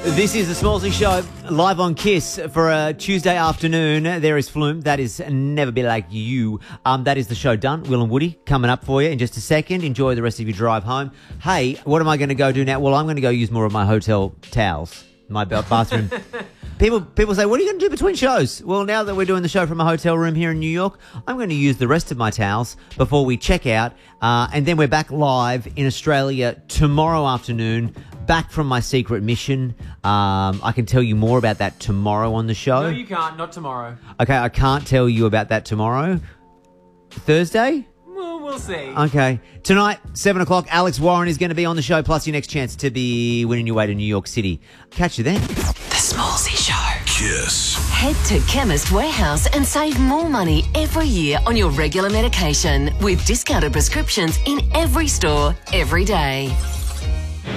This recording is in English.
This is the Smallsy Show, live on KISS for a Tuesday afternoon. There is Flume. That is Never Be Like You. That is the show done. Will and Woody coming up for you in just a second. Enjoy the rest of your drive home. Hey, what am I going to go do now? Well, I'm going to go use more of my hotel towels, my bathroom. People say, what are you going to do between shows? Well, now that we're doing the show from a hotel room here in New York, I'm going to use the rest of my towels before we check out. And then we're back live in Australia tomorrow afternoon, back from my secret mission. I can tell you more about that tomorrow on the show. No, you can't. Not tomorrow. Okay, I can't tell you about that tomorrow. Thursday? Well, we'll see. Okay. Tonight, 7 o'clock, Alex Warren is going to be on the show, plus your next chance to be winning your way to New York City. Catch you then. The Smallsy Show. KISS. Head to Chemist Warehouse and save more money every year on your regular medication with discounted prescriptions in every store, every day.